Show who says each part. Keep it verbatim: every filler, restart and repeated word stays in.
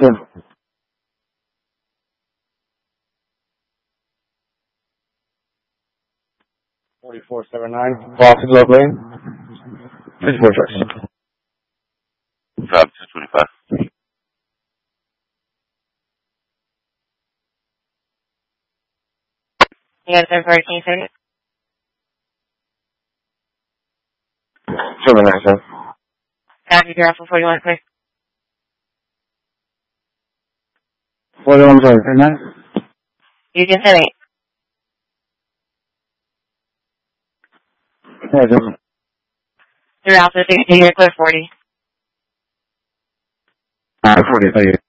Speaker 1: forty-four seven nine, Boston Globe Lane. fifty-four trucks.
Speaker 2: Drop two twenty-five.
Speaker 3: You got a third party, can you send it?
Speaker 1: seven nine seven.
Speaker 3: Copy, you're off for forty-one, quick.
Speaker 1: forty-one, sorry, and that?
Speaker 3: You can send it.
Speaker 1: Yeah, just.
Speaker 3: You're off for sixty, you're clear forty.
Speaker 1: Alright, forty, thank you.